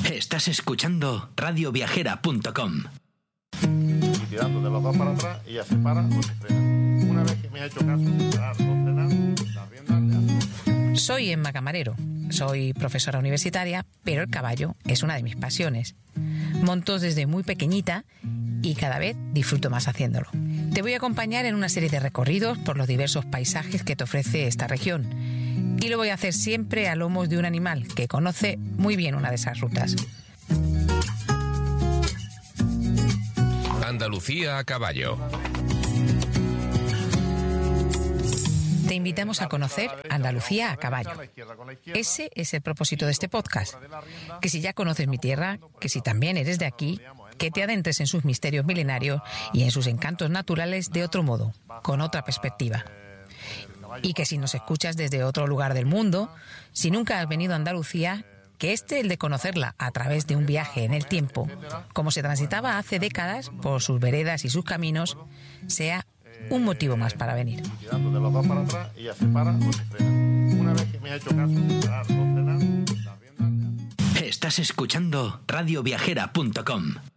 Estás escuchando radioviajera.com. Y tirando de los dos para atrás, ella se para o se frena. Una vez que me ha hecho caso, parar o frenar, la rienda le hace. Soy Emma Camarero, soy profesora universitaria, pero el caballo es una de mis pasiones. Monto desde muy pequeñita y cada vez disfruto más haciéndolo. Te voy a acompañar en una serie de recorridos por los diversos paisajes que te ofrece esta región. Y lo voy a hacer siempre a lomos de un animal que conoce muy bien una de esas rutas. Andalucía a caballo. Te invitamos a conocer Andalucía a caballo. Ese es el propósito de este podcast. Que si ya conoces mi tierra, que si también eres de aquí, que te adentres en sus misterios milenarios y en sus encantos naturales de otro modo, con otra perspectiva. Y que si nos escuchas desde otro lugar del mundo, si nunca has venido a Andalucía, que el de conocerla a través de un viaje en el tiempo, como se transitaba hace décadas por sus veredas y sus caminos, sea un motivo más para venir. Y tirando de los dos para atrás, ella se para o se frena. Una vez que me ha hecho caso, parar o frenar, la rienda le hace. Estás escuchando radioviajera.com.